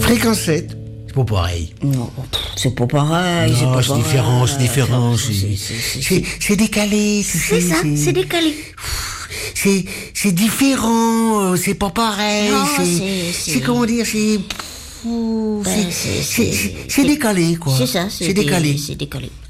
Fréquence 7, c'est pas pareil. Non, c'est pas pareil. Non, pas c'est pareil. différent, c'est différent. C'est décalé, tu sais. C'est ça, c'est décalé. C'est différent, c'est pas pareil. Non, c'est comment dire, c'est décalé, quoi. C'est ça, c'est décalé. C'est décalé.